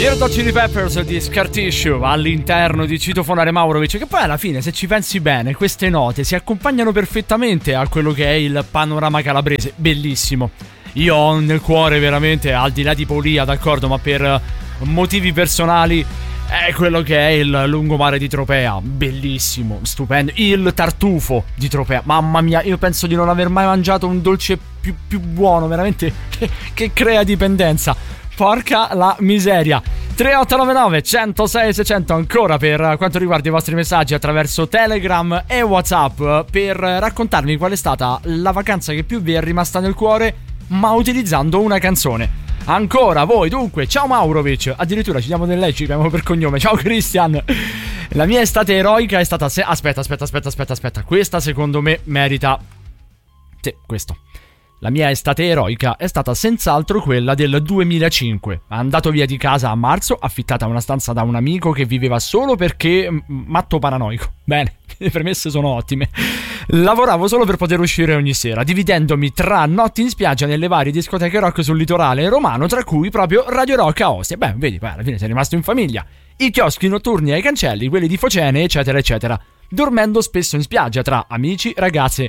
Red Hot Chili Peppers di Scar Tissue all'interno di Citofonare Maurovic, che poi alla fine, se ci pensi bene, queste note si accompagnano perfettamente a quello che è il panorama calabrese, bellissimo. Io ho nel cuore veramente, al di là di Polia, d'accordo, ma per motivi personali, è quello che è il lungomare di Tropea, bellissimo, stupendo. Il tartufo di Tropea, mamma mia, io penso di non aver mai mangiato un dolce più buono, veramente, che crea dipendenza. Porca la miseria. 3899 106 600 ancora per quanto riguarda i vostri messaggi attraverso Telegram e WhatsApp, per raccontarmi qual è stata la vacanza che più vi è rimasta nel cuore, ma utilizzando una canzone. Ancora voi, dunque, ciao Maurovic, addirittura ci diamo del lei, ci chiamiamo per cognome. Ciao Christian. La mia estate eroica è stata aspetta, questa secondo me merita. Sì, questo. La mia estate eroica è stata senz'altro quella del 2005. Andato via di casa a marzo, affittata una stanza da un amico che viveva solo perché matto paranoico. Bene, le premesse sono ottime. Lavoravo solo per poter uscire ogni sera, dividendomi tra notti in spiaggia nelle varie discoteche rock sul litorale romano, tra cui proprio Radio Rock a Ostia. Beh, vedi, poi alla fine sei rimasto in famiglia. I chioschi notturni ai cancelli, quelli di Focene, eccetera, eccetera. Dormendo spesso in spiaggia tra amici, ragazze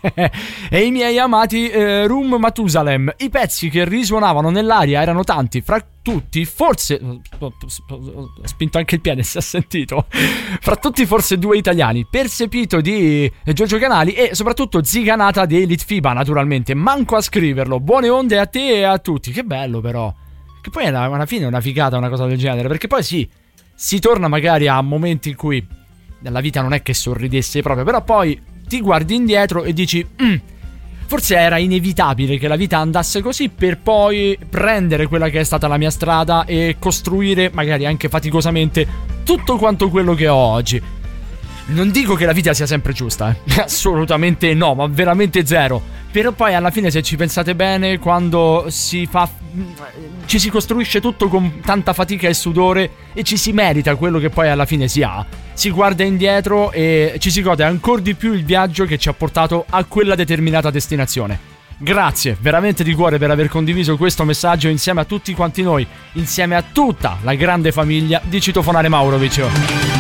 e i miei amati Room Matusalem. I pezzi che risuonavano nell'aria erano tanti, fra tutti forse ho spinto anche il piede, si è sentito, fra tutti forse due italiani, Persepito di Giorgio Canali e soprattutto Ziganata di Elite FIBA, naturalmente, manco a scriverlo. Buone onde a te e a tutti. Che bello, però, che poi alla fine è una figata una cosa del genere, perché poi sì, si torna magari a momenti in cui la vita non è che sorridesse proprio, però poi ti guardi indietro e dici forse era inevitabile che la vita andasse così, per poi prendere quella che è stata la mia strada e costruire, magari anche faticosamente, tutto quanto quello che ho oggi. Non dico che la vita sia sempre giusta, assolutamente no, ma veramente zero. Però poi alla fine, se ci pensate bene, quando ci si costruisce tutto con tanta fatica e sudore e ci si merita quello che poi alla fine si ha, si guarda indietro e ci si gode ancora di più il viaggio che ci ha portato a quella determinata destinazione. Grazie veramente di cuore per aver condiviso questo messaggio insieme a tutti quanti noi, insieme a tutta la grande famiglia di Citofonare Maurovic.